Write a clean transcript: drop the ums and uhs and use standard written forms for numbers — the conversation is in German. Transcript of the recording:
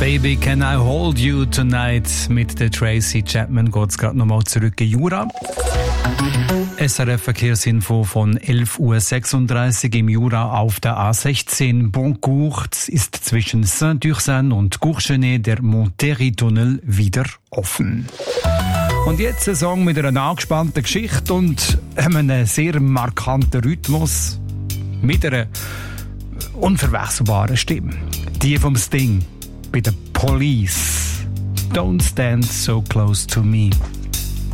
Baby, can I hold you tonight? Mit der Tracy Chapman geht es gerade nochmal zurück in Jura. SRF-Verkehrsinfo von 11.36 Uhr im Jura auf der A16 Boncourt ist zwischen Saint-Ursanne und Courchenet der Monterey-Tunnel wieder offen. Und jetzt ein Song mit einer angespannten Geschichte und einem sehr markanten Rhythmus mit einer unverwechselbaren Stimme. Die vom Sting bei der Police. Don't stand so close to me.